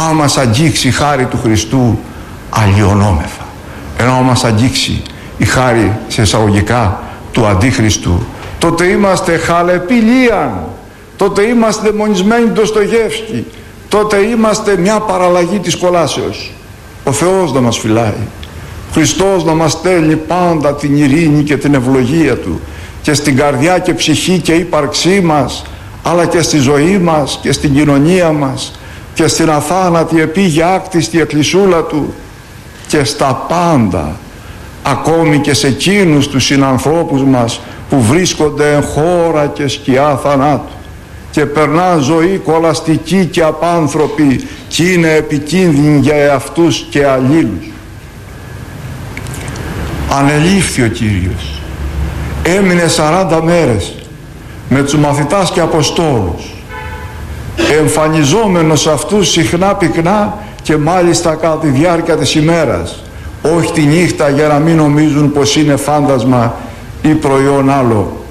άμα μας αγγίξει η χάρη του Χριστού, αλλοιωνόμεθα. Ενώ άμα μας αγγίξει η χάρη, σε εισαγωγικά, του Αντίχριστου, τότε είμαστε χαλεπηλίαν, τότε είμαστε δαιμονισμένοι Ντοστογεύσκη, τότε είμαστε μια παραλλαγή της κολάσεως. Ο Θεός να μας φυλάει, Χριστός να μας στέλνει πάντα την ειρήνη και την ευλογία Του και στην καρδιά και ψυχή και ύπαρξή μας, αλλά και στη ζωή μας και στην κοινωνία μας και στην αθάνατη επίγεια άκτιστη εκκλησούλα Του και στα πάντα, ακόμη και σε εκείνους τους συνανθρώπους μας που βρίσκονται εν χώρα και σκιά θανάτου και περνά ζωή κολαστική και απάνθρωπη και είναι επικίνδυνη για εαυτούς και αλλήλους. Ανελήφθη ο Κύριος, έμεινε 40 μέρες με τους μαθητάς και Αποστόλους, εμφανιζόμενος αυτούς συχνά πυκνά και μάλιστα κατά τη διάρκεια της ημέρας, όχι τη νύχτα, για να μην νομίζουν πως είναι φάντασμα ή προϊόν άλλο.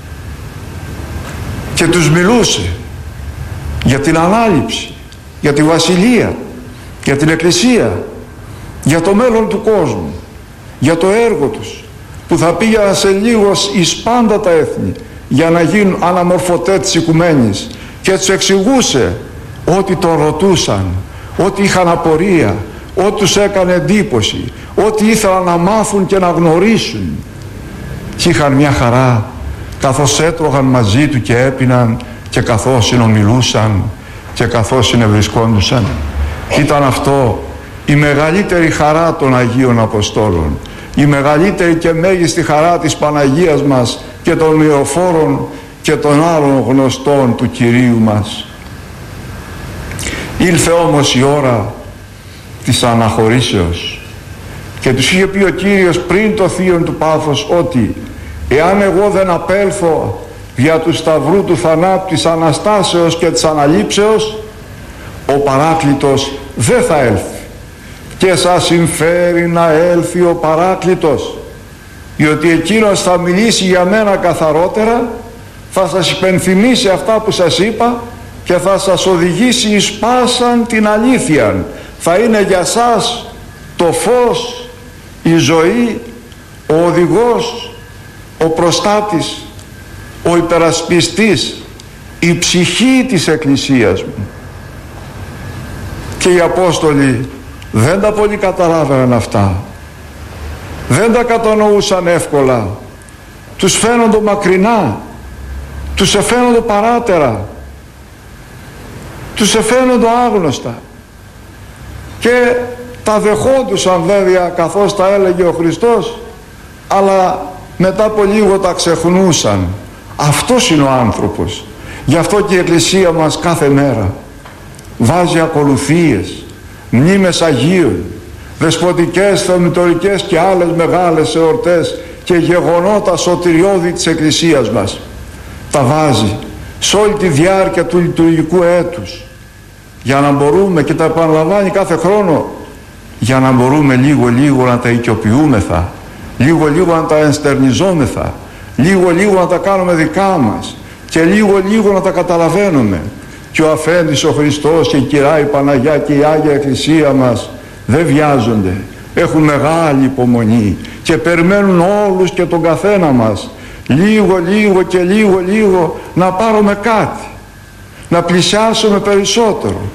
Και τους μιλούσε για την Ανάληψη, για τη Βασιλεία, για την Εκκλησία, για το μέλλον του κόσμου, για το έργο τους που θα πήγαιναν σε λίγο εις πάντα τα έθνη για να γίνουν αναμορφωτές της οικουμένης, και τους εξηγούσε ό,τι τον ρωτούσαν, ό,τι είχαν απορία, ό,τι τους έκανε εντύπωση, ό,τι ήθελαν να μάθουν και να γνωρίσουν. Και είχαν μια χαρά καθώς έτρωγαν μαζί του και έπιναν και καθώς συνομιλούσαν και καθώς συνευρισκόντουσαν. Ήταν αυτό η μεγαλύτερη χαρά των Αγίων Αποστόλων, η μεγαλύτερη και μέγιστη χαρά της Παναγίας μας και των μυροφόρων και των άλλων γνωστών του Κυρίου μας. Ήλθε όμως η ώρα της αναχωρήσεως και τους είχε πει ο Κύριος πριν το θείον του πάθος ότι εάν εγώ δεν απέλθω δια του σταυρού του θανάτου, της Αναστάσεως και της Αναλήψεως, ο Παράκλητος δεν θα έλθει. Και σας συμφέρει να έλθει ο Παράκλητος, διότι εκείνος θα μιλήσει για μένα καθαρότερα, θα σας υπενθυμίσει αυτά που σας είπα και θα σας οδηγήσει εις πάσαν την αλήθεια. Θα είναι για σας το φως, η ζωή, ο οδηγός, ο προστάτης, ο υπερασπιστής, η ψυχή της Εκκλησίας μου. Και οι Απόστολοι δεν τα πολύ καταλάβαιναν αυτά, δεν τα κατανοούσαν εύκολα, τους φαίνονται μακρινά, τους εφαίνονται παράτερα, τους εφαίνονται άγνωστα και τα δεχόντουσαν βέβαια καθώς τα έλεγε ο Χριστός, αλλά μετά από λίγο τα ξεχνούσαν. Αυτός είναι ο άνθρωπος. Γι' αυτό και η Εκκλησία μας κάθε μέρα βάζει ακολουθίες, μνήμες Αγίων, δεσποτικές, θεομητορικές και άλλες μεγάλες εορτές και γεγονότα σωτηριώδη της Εκκλησίας μας. Τα βάζει σε όλη τη διάρκεια του λειτουργικού έτους για να μπορούμε, και τα επαναλαμβάνει κάθε χρόνο, για να μπορούμε λίγο να τα οικειοποιούμεθα, λίγο να τα ενστερνιζόμεθα, λίγο να τα κάνουμε δικά μας και λίγο να τα καταλαβαίνουμε. Και ο Αφέντης ο Χριστός και η Κυρά η Παναγιά και η Άγια Εκκλησία μας δεν βιάζονται, έχουν μεγάλη υπομονή και περιμένουν όλους και τον καθένα μας λίγο να πάρουμε κάτι, να πλησιάσουμε περισσότερο.